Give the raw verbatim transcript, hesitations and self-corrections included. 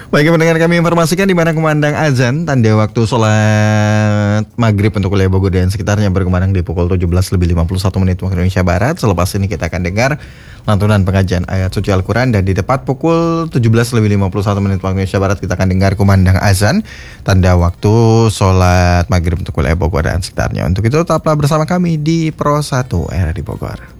Baik, pendengar, kami informasikan di mana kumandang azan tanda waktu sholat maghrib untuk wilayah Bogor dan sekitarnya berkumandang di pukul tujuh belas lebih lima puluh satu menit waktu Indonesia Barat. Selepas ini kita akan dengar lantunan pengajian ayat suci Al-Quran, dan di tepat pukul tujuh belas lebih lima puluh satu menit waktu Indonesia Barat kita akan dengar kumandang azan tanda waktu sholat maghrib untuk wilayah Bogor dan sekitarnya. Untuk itu tetaplah bersama kami di Pro satu R R I Bogor.